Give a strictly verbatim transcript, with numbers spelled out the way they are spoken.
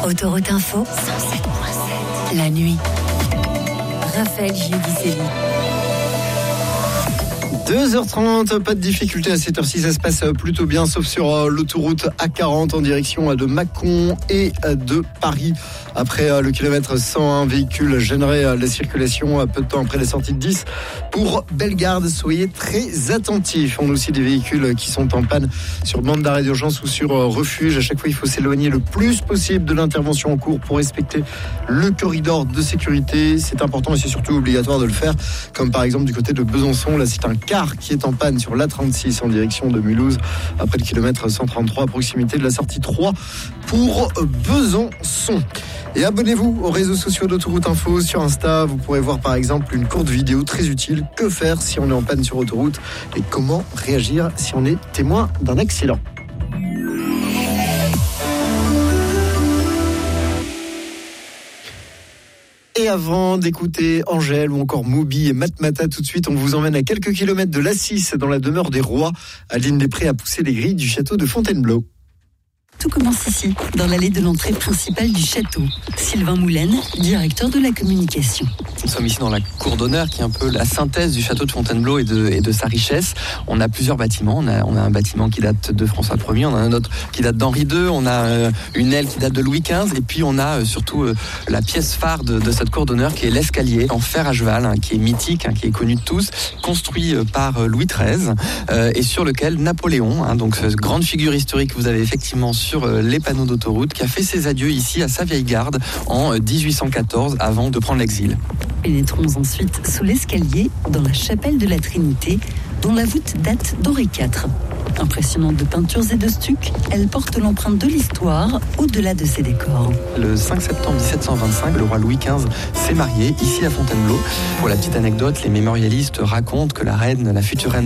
Autoroute Info, cent sept virgule sept. La nuit. Raphaël Giudicelli. deux heures trente, pas de difficulté à cette heure-ci, ça se passe plutôt bien, sauf sur l'autoroute A quarante en direction de Mâcon et de Paris. Après le kilomètre cent un, véhicule gênerait la circulation peu de temps après la sortie de dix pour Bellegarde. Soyez très attentifs. On a aussi des véhicules qui sont en panne sur bande d'arrêt d'urgence ou sur refuge. À chaque fois, il faut s'éloigner le plus possible de l'intervention en cours pour respecter le corridor de sécurité. C'est important et c'est surtout obligatoire de le faire, comme par exemple du côté de Besançon. Là, c'est un car qui est en panne sur l'A trente-six en direction de Mulhouse, après le kilomètre cent trente-trois à proximité de la sortie trois pour Besançon. Et abonnez-vous aux réseaux sociaux d'Autoroute Info sur Insta. Vous pourrez voir par exemple une courte vidéo très utile. Que faire si on est en panne sur autoroute et comment réagir si on est témoin d'un accident. Et avant d'écouter Angèle ou encore Moby et Matmata, tout de suite, on vous emmène à quelques kilomètres de l'A six, dans la demeure des Rois. Aline Després a poussé les grilles du château de Fontainebleau. Tout commence ici, dans l'allée de l'entrée principale du château. Sylvain Moulaine, directeur de la communication. Nous sommes ici dans la cour d'honneur, qui est un peu la synthèse du château de Fontainebleau et de, et de sa richesse. On a plusieurs bâtiments. On a, on a un bâtiment qui date de François Ier, on a un autre qui date d'Henri deux, on a euh, une aile qui date de Louis quinze, et puis on a euh, surtout euh, la pièce phare de, de cette cour d'honneur, qui est l'escalier en fer à cheval, hein, qui est mythique, hein, qui est connu de tous, construit euh, par euh, Louis treize, euh, et sur lequel Napoléon, hein, donc cette grande figure historique que vous avez effectivement sur euh, les panneaux d'autoroute, qui a fait ses adieux ici à sa vieille garde en dix-huit cent quatorze, avant de prendre l'exil. Pénétrons ensuite sous l'escalier dans la chapelle de la Trinité, dont la voûte date d'Henri quatre. Impressionnante de peintures et de stucs, elle porte l'empreinte de l'histoire au-delà de ses décors. Le cinq septembre dix-sept cent vingt-cinq, le roi Louis quinze s'est marié ici à Fontainebleau. Pour la petite anecdote, les mémorialistes racontent que la reine, la future reine